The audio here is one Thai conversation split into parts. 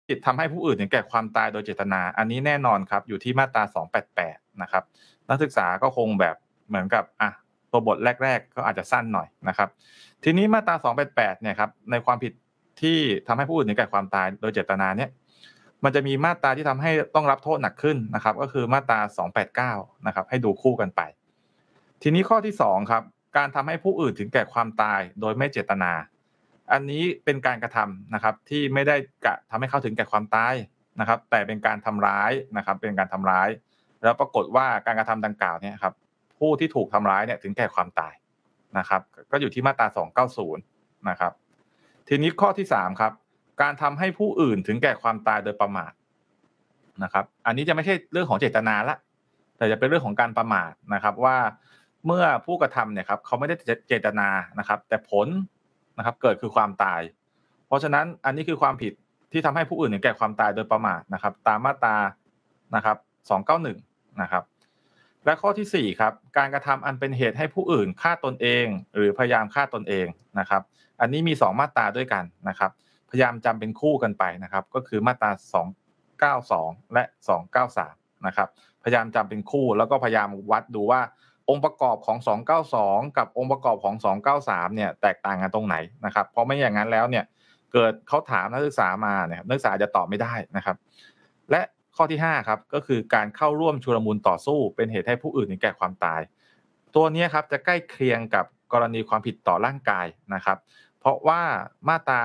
ทำให้ผู้อื่นถึงแก่ความตายโดยเจตนาอันนี้แน่นอนครับอยู่ที่มาตรา288นะครับนักศึกษาก็คงแบบเหมือนกับตัวบทแรกๆก็อาจจะสั้นหน่อยนะครับทีนี้มาตรา288เนี่ยครับในความผิดที่ทำให้ผู้อื่นถึงแก่ความตายโดยเจตนาเนี่ยมันจะมีมาตราที่ทำให้ต้องรับโทษหนักขึ้นนะครับก็คือมาตรา289นะครับให้ดูคู่กันไปทีนี้ข้อที่2ครับการทำให้ผู้อื่นถึงแก่ความตายโดยไม่เจตนา อันนี้เป็นการกระทำนะครับที่ไม่ได้กะทำให้เขาถึงแก่ความตายนะครับแต่เป็นการทำร้ายนะครับเป็นการทำร้ายแล้วปรากฏว่าการกระทำดังกล่าวเนี่ยครับผู้ที่ถูกทำร้ายเนี่ยถึงแก่ความตายนะครับก็อยู่ที่มาตรา290นะครับทีนี้ข้อที่3ครับการทำให้ผู้อื่นถึงแก่ความตายโดยประมาทนะครับอันนี้จะไม่ใช่เรื่องของเจตนาแล้วแต่จะเป็นเรื่องของการประมาทนะครับว่าเมื่อผู้กระทำเนี่ยครับเขาไม่ได้เจตนานะครับแต่ผลนะครับเกิดคือความตายเพราะฉะนั้นอันนี้คือความผิดที่ทำให้ผู้อื่นถึงแก่ความตายโดยประมาทนะครับตามมาตรานะครับ291นะครับและข้อที่4ครับการกระทำอันเป็นเหตุให้ผู้อื่นฆ่าตนเองหรือพยายามฆ่าตนเองนะครับอันนี้มี2มาตราด้วยกันนะครับพยายามจำเป็นคู่กันไปนะครับก็คือมาตรา292และ293นะครับพยายามจำเป็นคู่แล้วก็พยายามวัดดูว่าองค์ประกอบของ292กับองค์ประกอบของ293เนี่ยแตกต่างกันตรงไหนนะครับเพราะไม่อย่างนั้นแล้วเนี่ยเกิดเขาถามนักศึกษามาเนี่ยนักศึกษาอาจจะตอบไม่ได้นะครับและข้อที่5ครับก็คือการเข้าร่วมชุลมุนต่อสู้เป็นเหตุให้ผู้อื่นถึงแก่ความตายตัวนี้ครับจะใกล้เคียงกับกรณีความผิดต่อร่างกายนะครับเพราะว่ามาตรา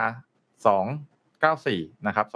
294นะครับ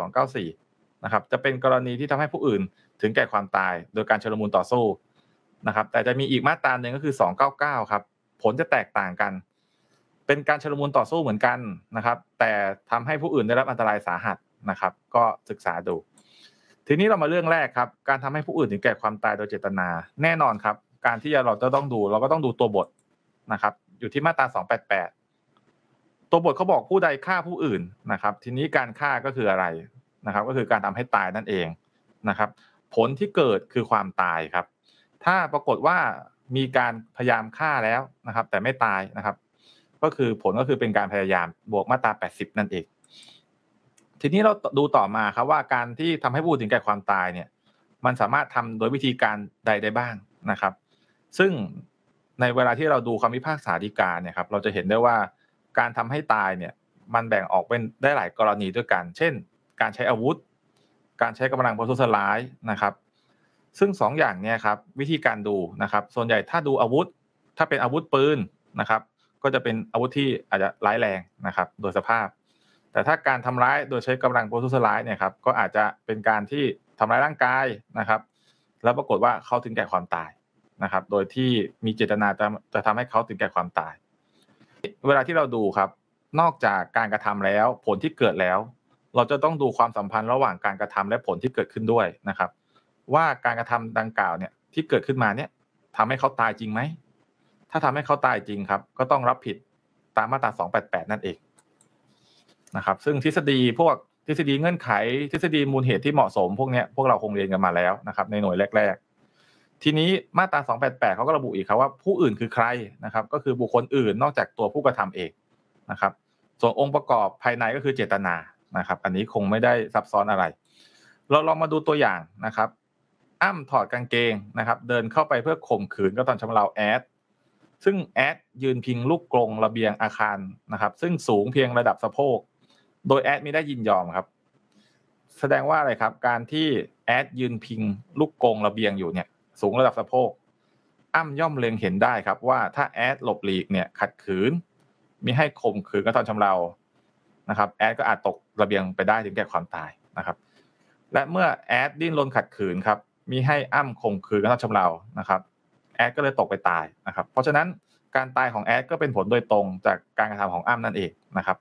294นะครับจะเป็นกรณีที่ทำให้ผู้อื่นถึงแก่ความตายโดยการชุลมุนต่อสู้นะครับแต่จะมีอีกมาตราหนึ่งก็คือ299ครับผลจะแตกต่างกันเป็นการชุลมุนต่อสู้เหมือนกันนะครับแต่ทำให้ผู้อื่นได้รับอันตรายสาหัสนะครับก็ศึกษาดูทีนี้เรามาเรื่องแรกครับการทำให้ผู้อื่นถึงแก่ความตายโดยเจตนาแน่นอนครับการที่เราจะต้องดูเราก็ต้องดูตัวบทนะครับอยู่ที่มาตรา288ตัวบทเขาบอกผู้ใดฆ่าผู้อื่นนะครับทีนี้การฆ่าก็คืออะไรนะครับก็คือการทำให้ตายนั่นเองนะครับผลที่เกิดคือความตายครับถ้าปรากฏว่ามีการพยายามฆ่าแล้วนะครับแต่ไม่ตายนะครับก็คือผลก็คือเป็นการพยายามบวกมาตรา80นั่นเองทีนี้เราดูต่อมาครับว่าการที่ทำให้ผู้อื่นถึงแก่ความตายเนี่ยมันสามารถทำโดยวิธีการใดได้บ้างนะครับซึ่งในเวลาที่เราดูคำพิพากษาฎีกาเนี่ยครับเราจะเห็นได้ว่าการทำให้ตายเนี่ยมันแบ่งออกเป็นได้หลายกรณีด้วยกันเช่นการใช้อาวุธการใช้กำลังประทุษร้ายนะครับซึ่ง2อย่างเนี่ยครับวิธีการดูนะครับส่วนใหญ่ถ้าดูอาวุธถ้าเป็นอาวุธปืนนะครับก็จะเป็นอาวุธที่อาจจะร้ายแรงนะครับโดยสภาพแต่ถ้าการทำร้ายโดยใช้กำลังประทุษร้ายเนี่ยครับก็อาจจะเป็นการที่ทำร้ายร่างกายนะครับแล้วปรากฏว่าเขาถึงแก่ความตายนะครับโดยที่มีเจตนาจะทำให้เขาถึงแก่ความตายเวลาที่เราดูครับนอกจากการกระทำแล้วผลที่เกิดแล้วเราจะต้องดูความสัมพันธ์ระหว่างการกระทำและผลที่เกิดขึ้นด้วยนะครับว่าการกระทำดังกล่าวเนี่ยที่เกิดขึ้นมาเนี่ยทำให้เขาตายจริงไหมถ้าทำให้เขาตายจริงครับก็ต้องรับผิดตามมาตรา288นั่นเองนะครับซึ่งทฤษฎีเงื่อนไขทฤษฎีมูลเหตุที่เหมาะสมพวกนี้พวกเราคงเรียนกันมาแล้วนะครับในหน่วยแรกๆทีนี้มาตรา288เขาก็ระบุอีกครับว่าผู้อื่นคือใครนะครับก็คือบุคคลอื่นนอกจากตัวผู้กระทำเองนะครับส่วนองค์ประกอบภายในก็คือเจตนานะครับอันนี้คงไม่ได้ซับซ้อนอะไรเราลองมาดูตัวอย่างนะครับอ้ำถอดกางเกงนะครับเดินเข้าไปเพื่อข่มขืนกระทำชำเราแอดซึ่งแอดยืนพิงลูกกรงระเบียงอาคารนะครับซึ่งสูงเพียงระดับสะโพกโดยแอดมิได้ยินยอมครับแสดงว่าอะไรครับการที่แอดยืนพิงลูกกรงระเบียงอยู่เนี่ยสูงระดับสะโพกอ้ำย่อมเล็งเห็นได้ครับว่าถ้าแอดหลบหลีกเนี่ยขัดขืนมิให้ข่มขืนกระทำชำเรานะครับแอดก็อาจตกระเบียงไปได้ถึงแก่ความตายนะครับและเมื่อแอดดิ้นรนขัดขืนครับมิให้อ้ำข่มขืนกระทำชำเรานะครับแอดก็เลยตกไปตายนะครับเพราะฉะนั้นการตายของแอดก็เป็นผลโดยตรงจากการกระทำของอ้ำนั่นเองนะครับ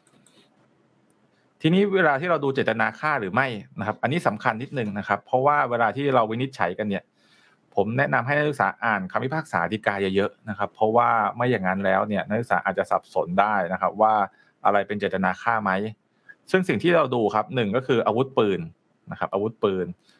ทีนี้เวลาที่เราดูเจตนาฆ่าหรือไม่นะครับอันนี้สำคัญนิดนึงนะครับเพราะว่าเวลาที่เราวินิจฉัยกันเนี่ยผมแนะนำให้นักศึกษาอ่านคำพิพากษาฎีกาเยอะๆนะครับเพราะว่าไม่อย่างนั้นแล้วเนี่ยนักศึกษาอาจจะสับสนได้นะครับว่าอะไรเป็นเจตนาฆ่าไหมซึ่งสิ่งที่เราดูครับ1ก็คืออาวุธปืนนะครับอาวุธปืน